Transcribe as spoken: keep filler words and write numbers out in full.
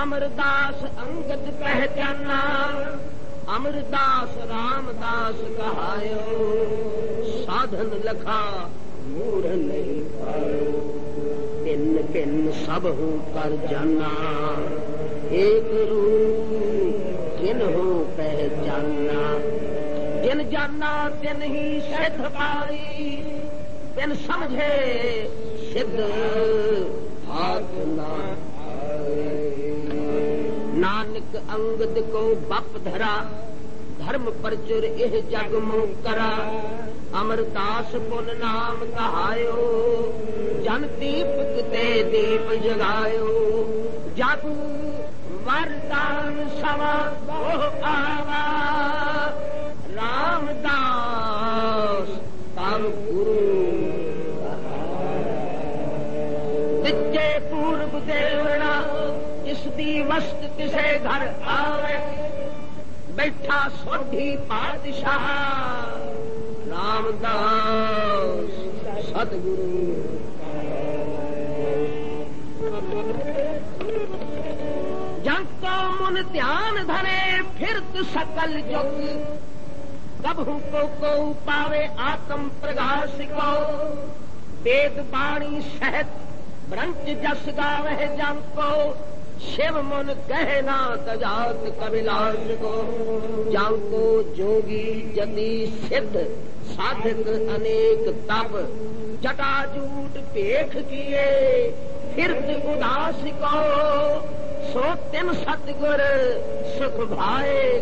अमरदास अंगद पहचाना, अमरदास रामदास कहायो, साधन लखा मूढ़ नहीं पायो। भिन्न भिन्न सब हूँ कर जाना, एक रूप जिन हो पहचाना। जिन जाना तिन ही सिद्ध पाई, बिन समझे सिद्ध हाथ ना आए। नानक अंगद को बप धरा, धर्म परचुर एह जग मुँह करा। अमरदास पुन नाम कहायो, जन दीपक ते दीप जगायो। जग वरदान सवा वो आवा, रामदास तब गुरु विद्ये पूर्व देवना। जिसदी वस्त किसे घर आवे, बैठा सोढ़ी पातशाह। रामदास सतगुरु जग को मुन ध्यान धरे, फिरत सकल जुग। कबहू को को पावे आत्म प्रकाश को, वेद बाणी सहत ब्रंच जस गावे जंग को। शिव मन कहना तजात कविलास को, जंग को जोगी जति सिद्ध साधक अनेक तप। जटाजूट पेख किए फिरत उदास को, सो तिन सतगुर सुख भाए